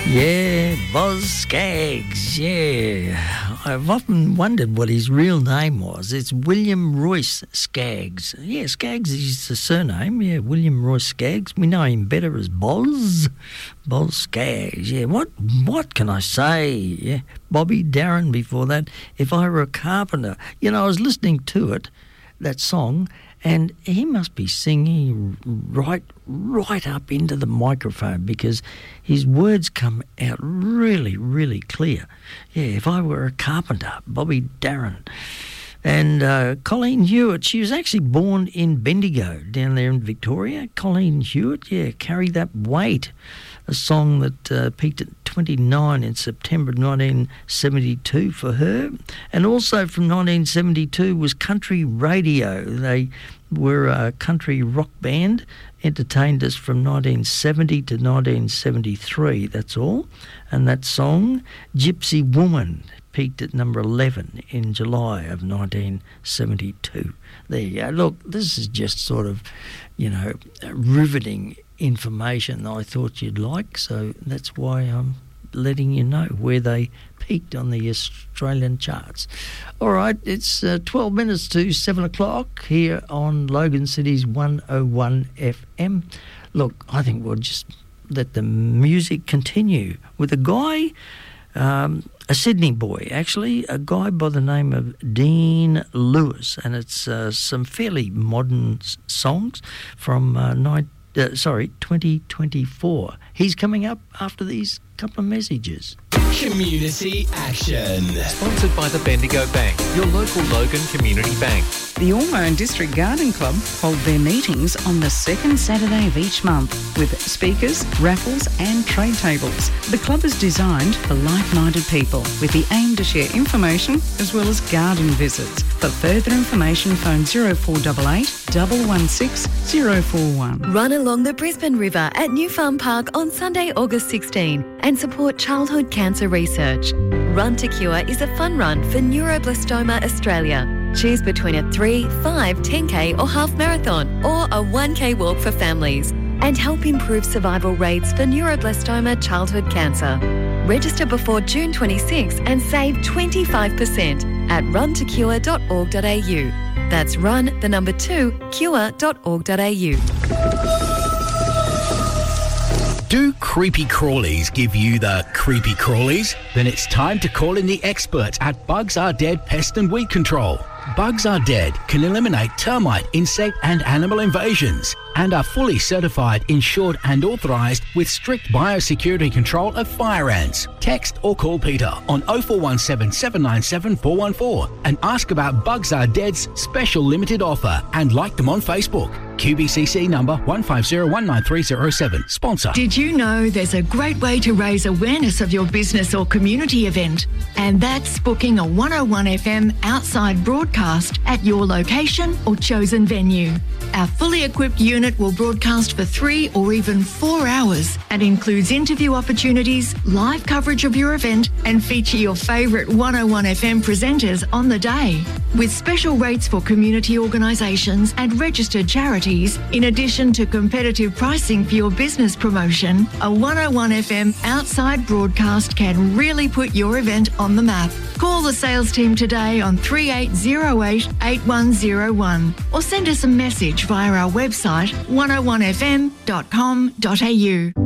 Yeah, Boz Scaggs, yeah. I've often wondered what his real name was. It's William Royce Scaggs. Yeah, Scaggs is the surname, yeah, William Royce Scaggs. We know him better as Boz Scaggs, yeah. What can I say? Yeah, Bobby Darin before that, If I Were a Carpenter. You know, I was listening to it, that song, and he must be singing right up into the microphone because his words come out really, really clear. Yeah, If I Were a Carpenter, Bobby Darin. And Colleen Hewitt, she was actually born in Bendigo down there in Victoria. Colleen Hewitt, yeah, Carry That Weight, a song that peaked at 29 in September 1972 for her. And also from 1972 was Country Radio. They were a country rock band, entertained us from 1970 to 1973, that's all. And that song, Gypsy Woman, peaked at number 11 in July of 1972. There you go. Look, this is just sort of, you know, riveting information I thought you'd like, so that's why I'm letting you know where they peaked on the Australian charts. All right, it's 12 minutes to 7 o'clock here on Logan City's 101 FM. Look, I think we'll just let the music continue with a guy, a Sydney boy, actually, a guy by the name of Dean Lewis, and it's some fairly modern songs from 2024. He's coming up after these couple of messages. Community Action. Sponsored by the Bendigo Bank, your local Logan Community Bank. The Ormeau District Garden Club hold their meetings on the second Saturday of each month with speakers, raffles and trade tables. The club is designed for like-minded people with the aim to share information as well as garden visits. For further information, phone 0488 116 041. Run along the Brisbane River at New Farm Park on Sunday, August 16 and support childhood cancer research. Run to Cure is a fun run for Neuroblastoma Australia. Choose between a 3, 5, 10k or half marathon or a 1k walk for families and help improve survival rates for neuroblastoma childhood cancer. Register before June 26 and save 25% at runtocure.org.au. That's cure.org.au. Do creepy crawlies give you the creepy crawlies? Then it's time to call in the experts at Bugs Are Dead Pest and Weed Control. Bugs Are Dead can eliminate termite, insect and animal invasions and are fully certified, insured and authorised with strict biosecurity control of fire ants. Text or call Peter on 0417 797 414 and ask about Bugs Are Dead's special limited offer and like them on Facebook. QBCC number 150193007. Sponsor. Did you know there's a great way to raise awareness of your business or community event? And that's booking a 101 FM outside broadcast at your location or chosen venue. Our fully equipped unit will broadcast for 3 or even 4 hours and includes interview opportunities, live coverage of your event and feature your favourite 101 FM presenters on the day. With special rates for community organisations and registered charities, in addition to competitive pricing for your business promotion, a 101 FM outside broadcast can really put your event on the map. Call the sales team today on 3808 8101 or send us a message via our website 101fm.com.au.